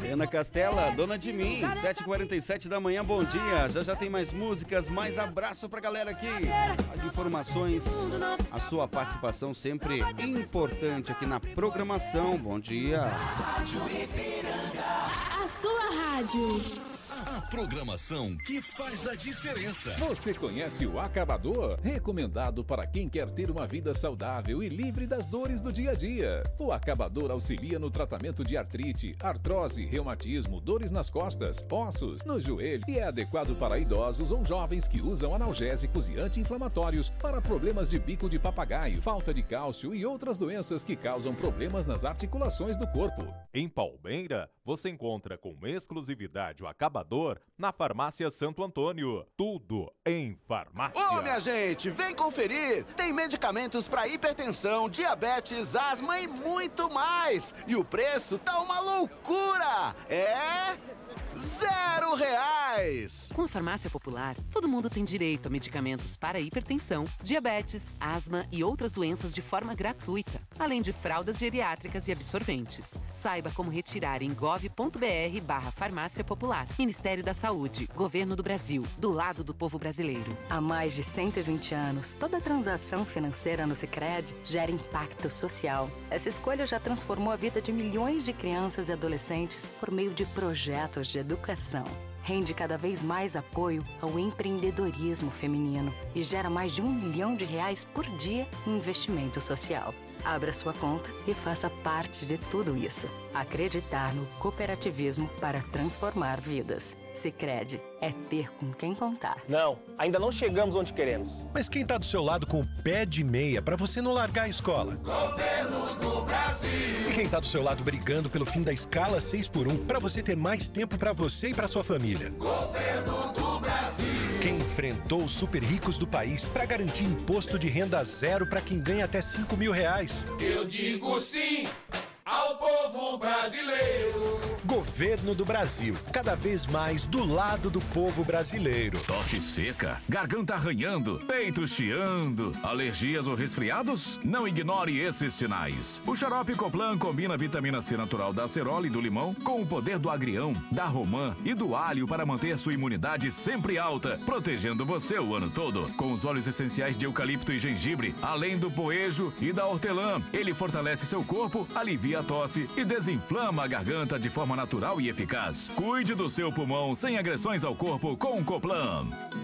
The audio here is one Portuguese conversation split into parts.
Ana Castela, dona de mim, 7h47 da manhã, bom dia. Já tem mais músicas, mais abraço pra galera aqui. As informações, a sua participação sempre importante aqui na programação. Bom dia. Rádio Ipiranga, a sua rádio. A programação que faz a diferença. Você conhece o Acabador? Recomendado para quem quer ter uma vida saudável e livre das dores do dia a dia. O Acabador auxilia no tratamento de artrite, artrose, reumatismo, dores nas costas, ossos, no joelho e é adequado para idosos ou jovens que usam analgésicos e anti-inflamatórios para problemas de bico de papagaio, falta de cálcio e outras doenças que causam problemas nas articulações do corpo. Em Palmeira, você encontra com exclusividade o Acabador na Farmácia Santo Antônio. Tudo em farmácia. Ô, minha gente, vem conferir! Tem medicamentos para hipertensão, diabetes, asma e muito mais! E o preço tá uma loucura! É... R$0! Com a Farmácia Popular, todo mundo tem direito a medicamentos para hipertensão, diabetes, asma e outras doenças de forma gratuita, além de fraldas geriátricas e absorventes. Saiba como retirar em gov.br/farmácia popular. Ministério da Saúde, Governo do Brasil, do lado do povo brasileiro. Há mais de 120 anos, toda transação financeira no Sicredi gera impacto social. Essa escolha já transformou a vida de milhões de crianças e adolescentes por meio de projetos de educação. Rende cada vez mais apoio ao empreendedorismo feminino e gera mais de R$1 milhão por dia em investimento social. Abra sua conta e faça parte de tudo isso. Acreditar no cooperativismo para transformar vidas. Sicredi é ter com quem contar. Não, ainda não chegamos onde queremos. Mas quem tá do seu lado com o pé de meia para você não largar a escola? Governo do Brasil. E quem tá do seu lado brigando pelo fim da escala 6x1 para você ter mais tempo para você e para sua família? Governo do Brasil. Quem enfrentou os super ricos do país para garantir imposto de renda zero para quem ganha até R$5 mil? Eu digo sim ao povo brasileiro. Governo do Brasil, cada vez mais do lado do povo brasileiro. Tosse seca, garganta arranhando, peito chiando, alergias ou resfriados? Não ignore esses sinais. O xarope Coplan combina a vitamina C natural da acerola e do limão com o poder do agrião, da romã e do alho para manter sua imunidade sempre alta, protegendo você o ano todo. Com os óleos essenciais de eucalipto e gengibre, além do poejo e da hortelã, ele fortalece seu corpo, alivia a tosse e desinflama a garganta de forma natural e eficaz. Cuide do seu pulmão sem agressões ao corpo com o Coplan.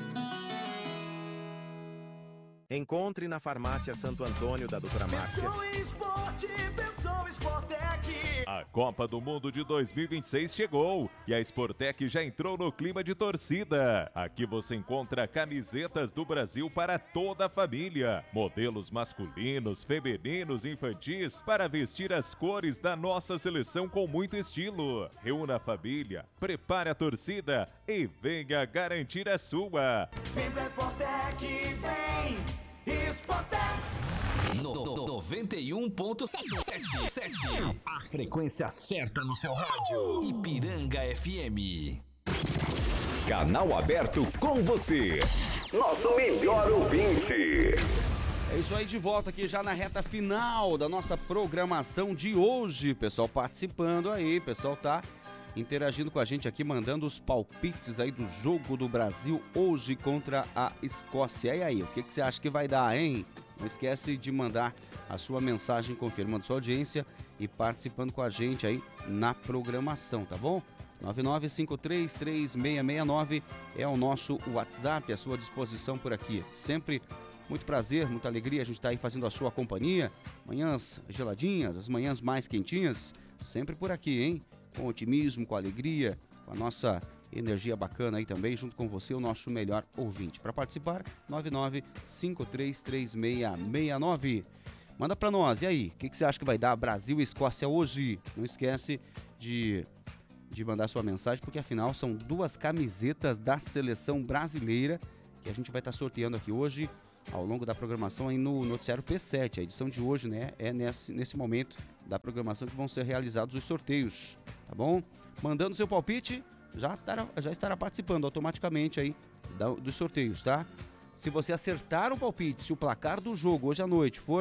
Encontre na Farmácia Santo Antônio da Doutora Márcia. Pensou em esporte, pensou em Sportec. A Copa do Mundo de 2026 chegou e a Sportec já entrou no clima de torcida. Aqui você encontra camisetas do Brasil para toda a família, modelos masculinos, femininos e infantis para vestir as cores da nossa seleção com muito estilo. Reúna a família, prepare a torcida e venha garantir a sua. Vem pra Sportec, vem Sportec. 91.7. A frequência certa no seu rádio. Ipiranga FM. Canal aberto com você. Nosso melhor ouvinte. É isso aí, de volta aqui já na reta final da nossa programação de hoje. Pessoal participando aí, pessoal tá interagindo com a gente aqui, mandando os palpites aí do jogo do Brasil hoje contra a Escócia. E aí, o que você acha que vai dar, hein? Não esquece de mandar a sua mensagem confirmando sua audiência e participando com a gente aí na programação, tá bom? 99533669 é o nosso WhatsApp, à sua disposição por aqui. Sempre muito prazer, muita alegria a gente tá aí fazendo a sua companhia. Manhãs geladinhas, as manhãs mais quentinhas, sempre por aqui, hein? Com otimismo, com alegria, com a nossa energia bacana aí também, junto com você, o nosso melhor ouvinte. Para participar, 99533669. Manda para nós, e aí, o que você acha que vai dar Brasil e Escócia hoje? Não esquece de mandar sua mensagem, porque afinal são duas camisetas da seleção brasileira que a gente vai estar sorteando aqui hoje, ao longo da programação aí no Noticiário P7. A edição de hoje, né, é nesse momento da programação que vão ser realizados os sorteios, tá bom? Mandando seu palpite, já estará participando automaticamente aí dos sorteios, tá? Se você acertar o palpite, se o placar do jogo hoje à noite for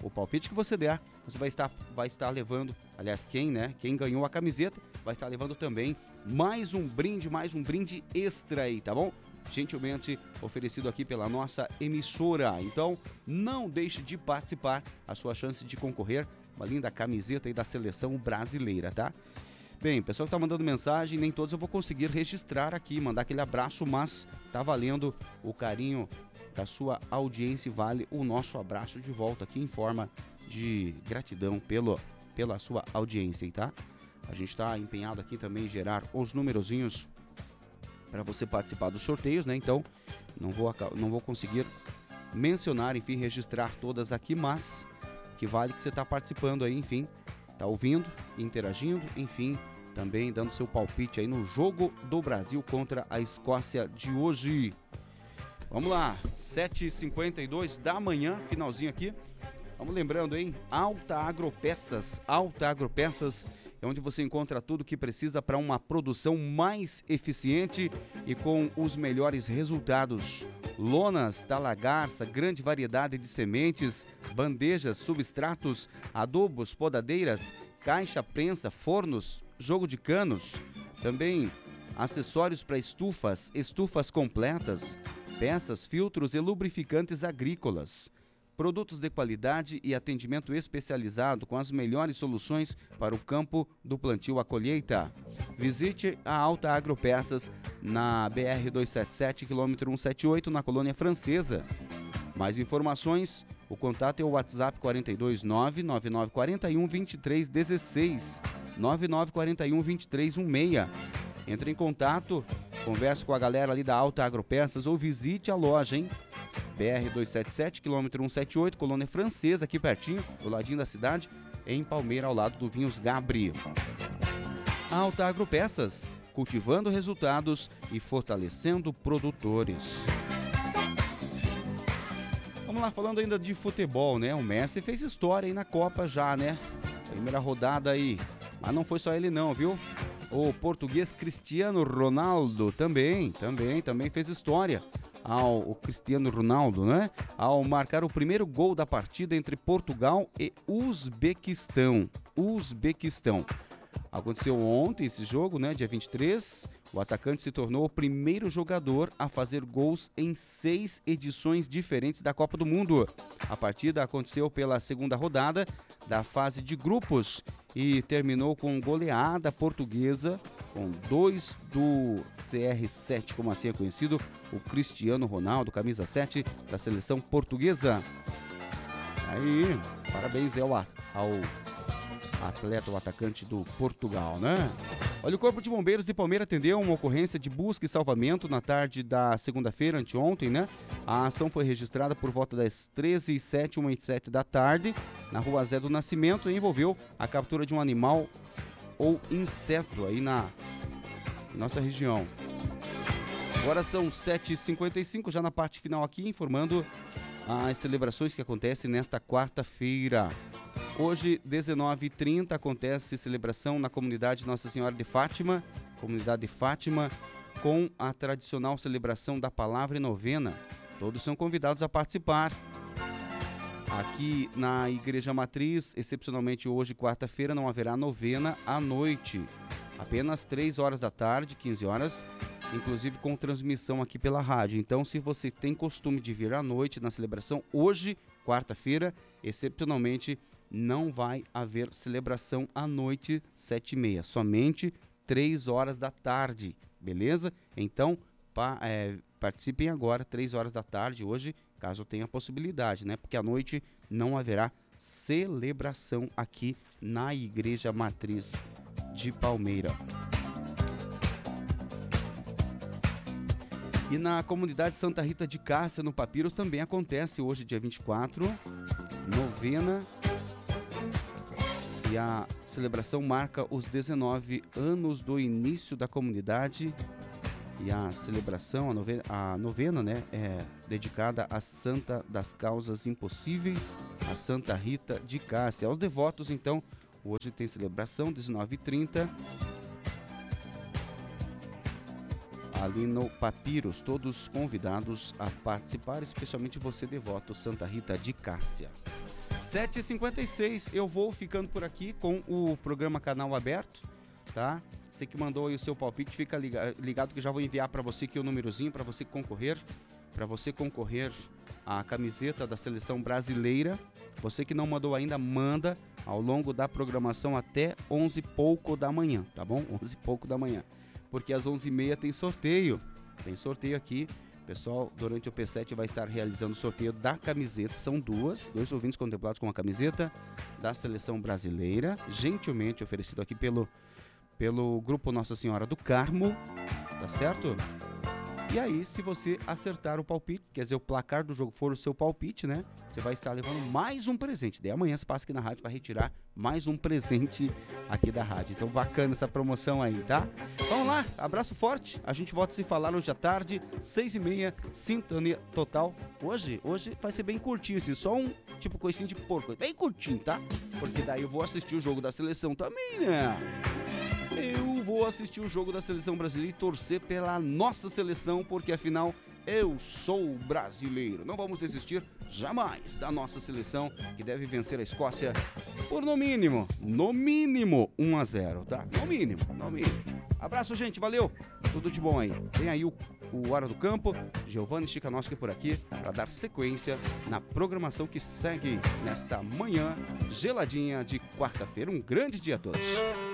O palpite que você der, você vai estar levando, aliás, quem ganhou a camiseta, vai estar levando também mais um brinde extra aí, tá bom? Gentilmente oferecido aqui pela nossa emissora. Então, não deixe de participar, a sua chance de concorrer, uma linda camiseta aí da seleção brasileira, tá? Bem, pessoal que tá mandando mensagem, nem todos eu vou conseguir registrar aqui, mandar aquele abraço, mas tá valendo o carinho da sua audiência e vale o nosso abraço de volta aqui em forma de gratidão pela sua audiência, tá? A gente está empenhado aqui também em gerar os numerozinhos para você participar dos sorteios, né? Então, não vou conseguir mencionar, enfim, registrar todas aqui, mas que vale que você está participando aí, enfim, tá ouvindo, interagindo, enfim, também dando seu palpite aí no jogo do Brasil contra a Escócia de hoje. Vamos lá, 7h52 da manhã, finalzinho aqui. Vamos lembrando, hein? Alta Agropeças é onde você encontra tudo o que precisa para uma produção mais eficiente e com os melhores resultados. Lonas, talagarça, grande variedade de sementes, bandejas, substratos, adubos, podadeiras, caixa, prensa, fornos, jogo de canos. Também acessórios para estufas completas, peças, filtros e lubrificantes agrícolas. Produtos de qualidade e atendimento especializado com as melhores soluções para o campo do plantio à colheita. Visite a Alta Agropeças na BR-277, quilômetro 178, na Colônia Francesa. Mais informações, o contato é o WhatsApp 429-9941-2316, 9941-2316. Entre em contato, converse com a galera ali da Alta Agropeças ou visite a loja, hein? BR-277, quilômetro 178, Colônia Francesa, aqui pertinho, do ladinho da cidade, em Palmeira, ao lado do Vinhos Gabri. Alta Agropeças, cultivando resultados e fortalecendo produtores. Vamos lá, falando ainda de futebol, né? O Messi fez história aí na Copa já, né? Primeira rodada aí, mas não foi só ele não, viu? O português Cristiano Ronaldo também fez história. O Cristiano Ronaldo, né? Ao marcar o primeiro gol da partida entre Portugal e Uzbequistão. Aconteceu ontem esse jogo, né? Dia 23. O atacante se tornou o primeiro jogador a fazer gols em 6 edições diferentes da Copa do Mundo. A partida aconteceu pela segunda rodada da fase de grupos e terminou com goleada portuguesa, com 2 do CR7, como assim é conhecido, o Cristiano Ronaldo, camisa 7 da seleção portuguesa. Aí, parabéns ao atleta, o atacante do Portugal, né? Olha, o Corpo de Bombeiros de Palmeira atendeu uma ocorrência de busca e salvamento na tarde da segunda-feira, anteontem, né? A ação foi registrada por volta das 13h07, 1h07 da tarde, na rua Zé do Nascimento, e envolveu a captura de um animal ou inseto aí na nossa região. Agora são 7h55, já na parte final aqui, informando as celebrações que acontecem nesta quarta-feira. Hoje, 19h30, acontece celebração na comunidade Nossa Senhora de Fátima, com a tradicional celebração da Palavra e Novena. Todos são convidados a participar. Aqui na Igreja Matriz, excepcionalmente hoje, quarta-feira, não haverá novena à noite. Apenas 3 horas da tarde, 15 horas, inclusive com transmissão aqui pela rádio. Então, se você tem costume de vir à noite na celebração, hoje, quarta-feira, excepcionalmente, não vai haver celebração à noite, 7h30, somente 3 horas da tarde, beleza? Então, participem agora, 3 horas da tarde, hoje, caso tenha possibilidade, né? Porque à noite não haverá celebração aqui na Igreja Matriz de Palmeira. E na comunidade Santa Rita de Cássia, no Papiros, também acontece hoje, dia 24, novena. E a celebração marca os 19 anos do início da comunidade. E a celebração, a novena, né, é dedicada à Santa das Causas Impossíveis, a Santa Rita de Cássia. Aos devotos, então, hoje tem celebração, 19h30, ali no Papiros. Todos convidados a participar, especialmente você, devoto, Santa Rita de Cássia. 7h56, eu vou ficando por aqui com o programa Canal Aberto, tá? Você que mandou aí o seu palpite, fica ligado que já vou enviar para você aqui o númerozinho, para você concorrer à camiseta da seleção brasileira. Você que não mandou ainda, manda ao longo da programação até 11 e pouco da manhã, tá bom? 11 e pouco da manhã, porque às 11h30 tem sorteio aqui. Pessoal, durante o P7 vai estar realizando o sorteio da camiseta. São dois ouvintes contemplados com a camiseta da seleção brasileira, gentilmente oferecido aqui pelo Grupo Nossa Senhora do Carmo, tá certo? E aí, se você acertar o palpite, quer dizer, o placar do jogo for o seu palpite, né? Você vai estar levando mais um presente. Daí amanhã você passa aqui na rádio para retirar mais um presente aqui da rádio. Então, bacana essa promoção aí, tá? Vamos lá, abraço forte. A gente volta a se falar hoje à tarde, 6h30, sintonia total. Hoje vai ser bem curtinho, assim, só um tipo coisinho de porco. Bem curtinho, tá? Porque daí eu vou assistir o jogo da seleção também, né? Eu vou assistir o jogo da seleção brasileira e torcer pela nossa seleção, porque afinal eu sou brasileiro. Não vamos desistir jamais da nossa seleção, que deve vencer a Escócia por no mínimo 1-0, tá? No mínimo. Abraço, gente, valeu. Tudo de bom aí. Tem aí o Hora do Campo, Giovanni Chikanoski por aqui, para dar sequência na programação que segue nesta manhã geladinha de quarta-feira. Um grande dia a todos.